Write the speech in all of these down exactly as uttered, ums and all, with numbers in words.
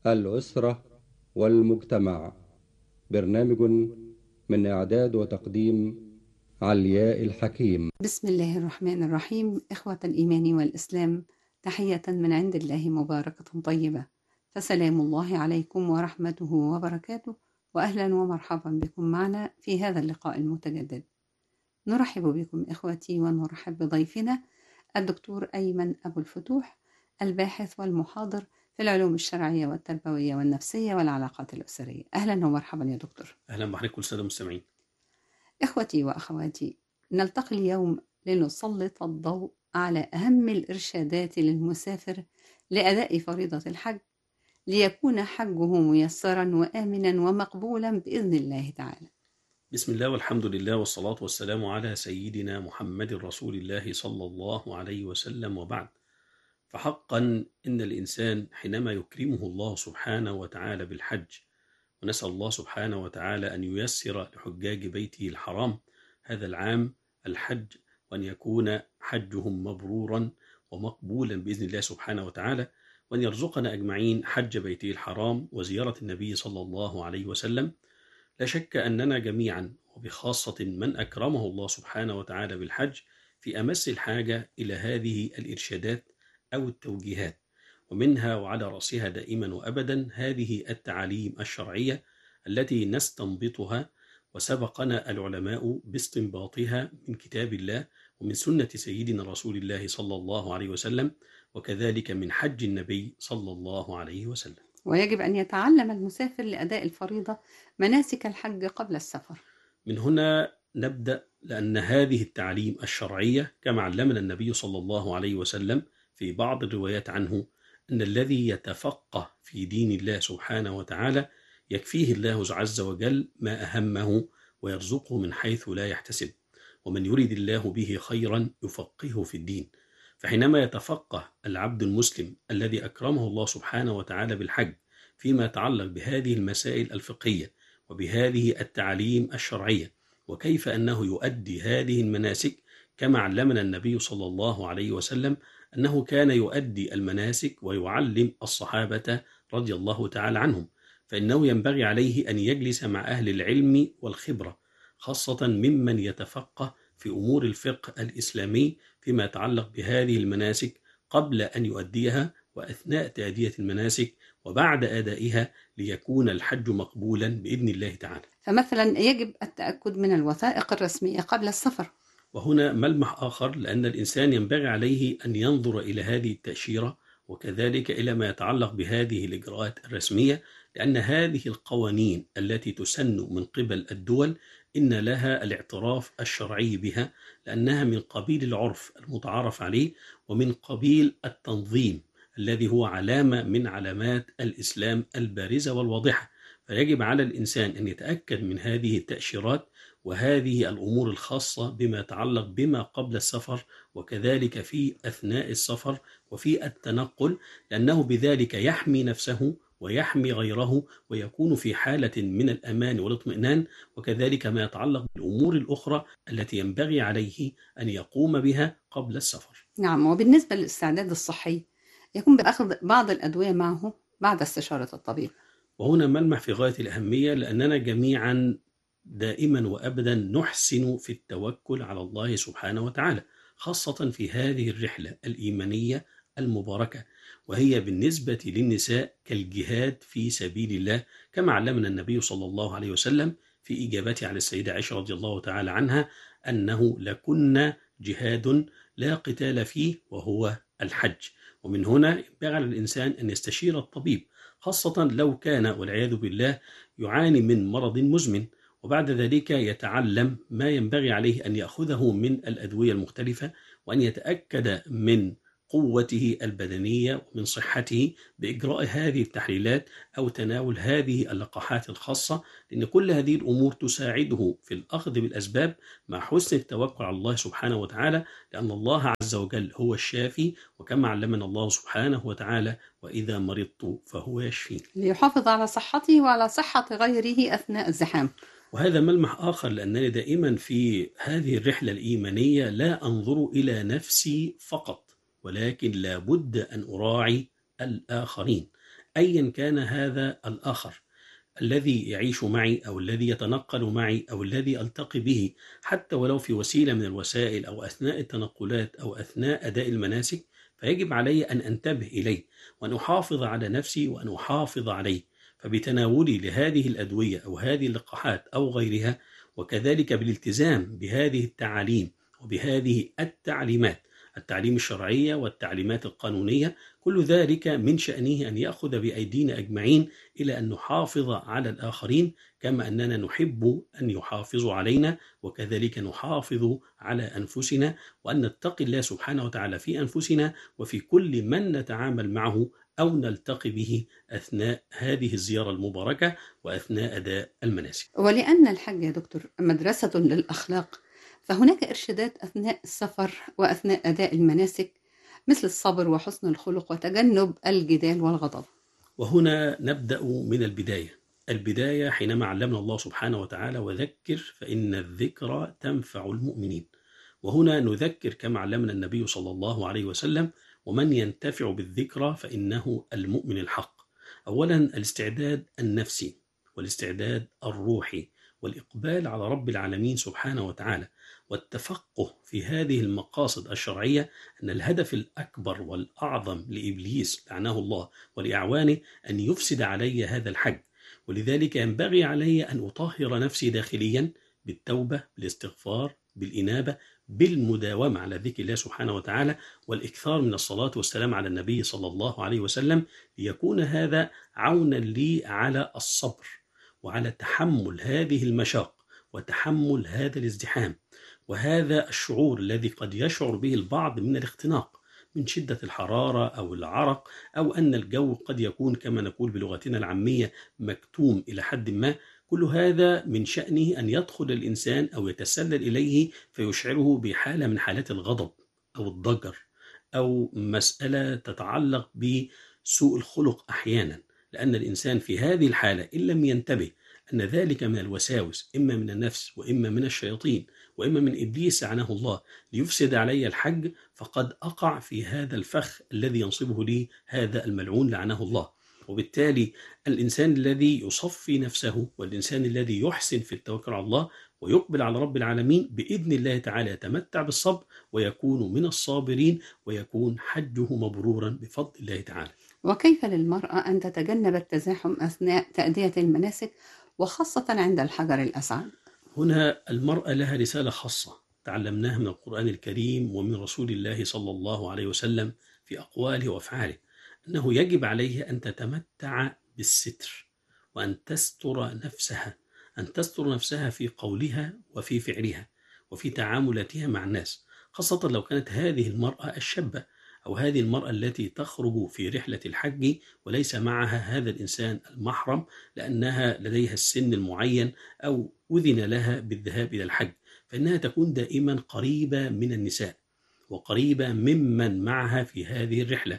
الأسرة والمجتمع. برنامج من إعداد وتقديم علياء الحكيم. بسم الله الرحمن الرحيم. إخوة الإيمان والإسلام، تحية من عند الله مباركة طيبة، فسلام الله عليكم ورحمته وبركاته، وأهلا ومرحبا بكم معنا في هذا اللقاء المتجدد. نرحب بكم إخوتي ونرحب بضيفنا الدكتور أيمن أبو الفتوح، الباحث والمحاضر في العلوم الشرعية والتربوية والنفسية والعلاقات الأسرية. أهلا ومرحبا يا دكتور. أهلا بحضرتك كل سادة المستمعين. إخوتي وأخواتي، نلتقي اليوم لنسلط الضوء على أهم الإرشادات للمسافر لأداء فريضة الحج، ليكون حجه ميسرا وآمنا ومقبولا بإذن الله تعالى. بسم الله والحمد لله والصلاة والسلام على سيدنا محمد رسول الله صلى الله عليه وسلم، وبعد. فحقا إن الإنسان حينما يكرمه الله سبحانه وتعالى بالحج، ونسأل الله سبحانه وتعالى أن ييسر لحجاج بيته الحرام هذا العام الحج، وأن يكون حجهم مبرورا ومقبولا بإذن الله سبحانه وتعالى، وأن يرزقنا أجمعين حج بيته الحرام وزيارة النبي صلى الله عليه وسلم. لا شك أننا جميعا، وبخاصة من أكرمه الله سبحانه وتعالى بالحج، في أمس الحاجة إلى هذه الإرشادات أو التوجيهات، ومنها وعلى رأسها دائما وأبدا هذه التعاليم الشرعية التي نستنبطها، وسبقنا العلماء باستنباطها من كتاب الله ومن سنة سيدنا رسول الله صلى الله عليه وسلم، وكذلك من حج النبي صلى الله عليه وسلم. ويجب أن يتعلم المسافر لأداء الفريضة مناسك الحج قبل السفر. من هنا نبدأ، لأن هذه التعليم الشرعية كما علمنا النبي صلى الله عليه وسلم في بعض الروايات عنه، أن الذي يتفقه في دين الله سبحانه وتعالى يكفيه الله عز وجل ما أهمه ويرزقه من حيث لا يحتسب، ومن يريد الله به خيرا يفقهه في الدين. فحينما يتفقه العبد المسلم الذي أكرمه الله سبحانه وتعالى بالحج فيما يتعلق بهذه المسائل الفقهية وبهذه التعليم الشرعية، وكيف أنه يؤدي هذه المناسك كما علمنا النبي صلى الله عليه وسلم أنه كان يؤدي المناسك ويعلم الصحابة رضي الله تعالى عنهم، فإنه ينبغي عليه أن يجلس مع أهل العلم والخبرة، خاصة ممن يتفقه في أمور الفقه الإسلامي فيما يتعلق بهذه المناسك قبل أن يؤديها وأثناء تأدية المناسك وبعد أدائها، ليكون الحج مقبولا بإذن الله تعالى. فمثلا يجب التأكد من الوثائق الرسمية قبل السفر. وهنا ملمح آخر، لأن الإنسان ينبغي عليه أن ينظر إلى هذه التأشيرة وكذلك إلى ما يتعلق بهذه الإجراءات الرسمية، لأن هذه القوانين التي تسن من قبل الدول إن لها الاعتراف الشرعي بها، لأنها من قبيل العرف المتعارف عليه ومن قبيل التنظيم الذي هو علامة من علامات الإسلام البارزة والواضحة. فيجب على الإنسان أن يتأكد من هذه التأشيرات وهذه الأمور الخاصة بما يتعلق بما قبل السفر وكذلك في أثناء السفر وفي التنقل، لأنه بذلك يحمي نفسه ويحمي غيره ويكون في حالة من الأمان والاطمئنان، وكذلك ما يتعلق بالأمور الأخرى التي ينبغي عليه أن يقوم بها قبل السفر. نعم. وبالنسبة للاستعداد الصحي، يكون بأخذ بعض الأدوية معه بعد استشارة الطبيب. وهنا ملمح في غاية الأهمية، لأننا جميعا دائما وأبدا نحسن في التوكل على الله سبحانه وتعالى، خاصة في هذه الرحلة الإيمانية المباركة، وهي بالنسبة للنساء كالجهاد في سبيل الله، كما علمنا النبي صلى الله عليه وسلم في إجابته على السيدة عائشة رضي الله تعالى عنها أنه لكن جهاد لا قتال فيه وهو الحج. ومن هنا ينبغي على الإنسان أن يستشير الطبيب، خاصة لو كان والعياذ بالله يعاني من مرض مزمن، وبعد ذلك يتعلم ما ينبغي عليه أن يأخذه من الأدوية المختلفة، وأن يتأكد من قوته البدنية ومن صحته بإجراء هذه التحليلات أو تناول هذه اللقاحات الخاصة، لأن كل هذه الأمور تساعده في الأخذ بالأسباب مع حسن التوكل على الله سبحانه وتعالى، لأن الله عز وجل هو الشافي، وكما علمنا الله سبحانه وتعالى وإذا مرضت فهو يشفين، ليحافظ على صحته وعلى صحة غيره أثناء الزحام. وهذا ملمح آخر، لأنني دائما في هذه الرحلة الإيمانية لا أنظر إلى نفسي فقط، ولكن لا بد أن أراعي الآخرين. أيا كان هذا الآخر الذي يعيش معي أو الذي يتنقل معي أو الذي ألتقي به، حتى ولو في وسيلة من الوسائل أو أثناء التنقلات أو أثناء أداء المناسك، فيجب علي أن أنتبه إليه وأن أحافظ على نفسي وأن أحافظ عليه. فبتناولي لهذه الأدوية أو هذه اللقاحات أو غيرها، وكذلك بالالتزام بهذه التعاليم وبهذه التعليمات، التعليم الشرعية والتعليمات القانونية، كل ذلك من شأنه أن يأخذ بأيدينا أجمعين إلى أن نحافظ على الآخرين كما أننا نحب أن يحافظوا علينا، وكذلك نحافظ على أنفسنا، وأن نتقي الله سبحانه وتعالى في أنفسنا وفي كل من نتعامل معه أو نلتقي به أثناء هذه الزيارة المباركة وأثناء أداء المناسك. ولأن الحج يا دكتور مدرسة للأخلاق، فهناك إرشادات أثناء السفر وأثناء أداء المناسك مثل الصبر وحسن الخلق وتجنب الجدال والغضب. وهنا نبدأ من البداية. البداية حينما علمنا الله سبحانه وتعالى: وذكر فإن الذكرى تنفع المؤمنين. وهنا نذكر كما علمنا النبي صلى الله عليه وسلم: ومن ينتفع بالذكرى فإنه المؤمن الحق. أولا الاستعداد النفسي والاستعداد الروحي والإقبال على رب العالمين سبحانه وتعالى، والتفقه في هذه المقاصد الشرعية، أن الهدف الأكبر والأعظم لإبليس لعنه الله ولأعوانه أن يفسد علي هذا الحج. ولذلك ينبغي علي أن أطهر نفسي داخليا بالتوبة، بالاستغفار، بالإنابة، بالمداومة على ذكر الله سبحانه وتعالى، والإكثار من الصلاة والسلام على النبي صلى الله عليه وسلم، ليكون هذا عونا لي على الصبر وعلى تحمل هذه المشاق وتحمل هذا الازدحام وهذا الشعور الذي قد يشعر به البعض من الاختناق من شدة الحرارة أو العرق، أو أن الجو قد يكون كما نقول بلغتنا العامية مكتوم إلى حد ما. كل هذا من شأنه أن يدخل الإنسان أو يتسلل إليه فيشعره بحالة من حالات الغضب أو الضجر أو مسألة تتعلق بسوء الخلق أحيانا، لأن الإنسان في هذه الحالة إن لم ينتبه أن ذلك من الوساوس، إما من النفس وإما من الشياطين وإما من إبليس لعنه الله ليفسد علي الحج، فقد أقع في هذا الفخ الذي ينصبه لي هذا الملعون لعنه الله. وبالتالي الإنسان الذي يصفي نفسه والإنسان الذي يحسن في التوكل على الله ويقبل على رب العالمين بإذن الله تعالى يتمتع بالصبر ويكون من الصابرين ويكون حجه مبرورا بفضل الله تعالى. وكيف للمرأة أن تتجنب التزاحم أثناء تأدية المناسك وخاصة عند الحجر الأسعد؟ هنا المرأة لها رسالة خاصة تعلمناها من القرآن الكريم ومن رسول الله صلى الله عليه وسلم في أقواله وأفعاله، أنه يجب عليها أن تتمتع بالستر وأن تستر نفسها، أن تستر نفسها في قولها وفي فعلها وفي تعاملاتها مع الناس، خاصة لو كانت هذه المرأة الشابة أو هذه المرأة التي تخرج في رحلة الحج وليس معها هذا الإنسان المحرم لأنها لديها السن المعين أو أذن لها بالذهاب إلى الحج، فإنها تكون دائما قريبة من النساء وقريبة ممن معها في هذه الرحلة،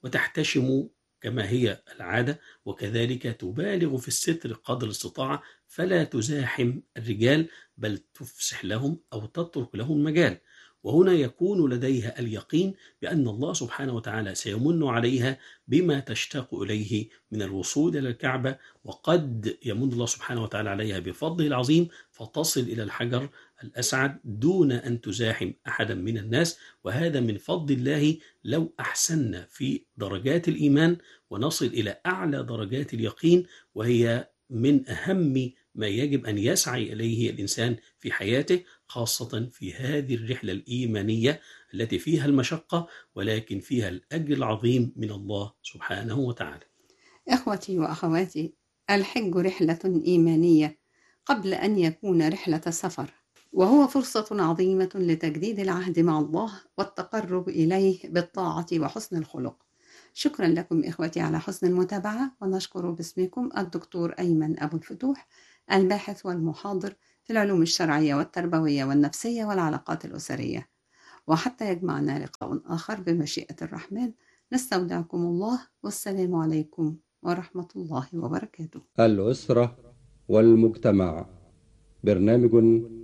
وتحتشم كما هي العادة، وكذلك تبالغ في الستر قدر الاستطاعة، فلا تزاحم الرجال بل تفسح لهم أو تترك لهم مجال. وهنا يكون لديها اليقين بأن الله سبحانه وتعالى سيمن عليها بما تشتاق إليه من الوصول إلى الكعبة، وقد يمن الله سبحانه وتعالى عليها بفضله العظيم فتصل إلى الحجر الأسعد دون أن تزاحم أحدا من الناس. وهذا من فضل الله لو أحسننا في درجات الإيمان ونصل إلى أعلى درجات اليقين، وهي من أهم ما يجب أن يسعى إليه الإنسان في حياته، خاصة في هذه الرحلة الإيمانية التي فيها المشقة ولكن فيها الأجر العظيم من الله سبحانه وتعالى. إخوتي وأخواتي، الحج رحلة إيمانية قبل أن يكون رحلة سفر، وهو فرصة عظيمة لتجديد العهد مع الله والتقرب إليه بالطاعة وحسن الخلق. شكرا لكم إخوتي على حسن المتابعة، ونشكر باسمكم الدكتور أيمن أبو الفتوح، الباحث والمحاضر في العلوم الشرعية والتربوية والنفسية والعلاقات الأسرية. وحتى يجمعنا لقاء آخر بمشيئة الرحمن، نستودعكم الله، والسلام عليكم ورحمة الله وبركاته. الأسرة والمجتمع، برنامج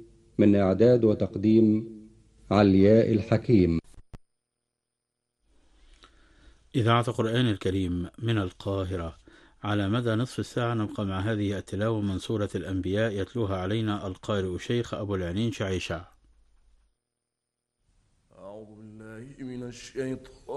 من إعداد وتقديم علياء الحكيم. إذاعة القرآن الكريم من القاهرة. على مدى نصف الساعة نبقى مع هذه التلاوة من سورة الأنبياء، يتلوها علينا القارئ الشيخ أبو العنين شعيشع. أعوذ بالله من الشيطان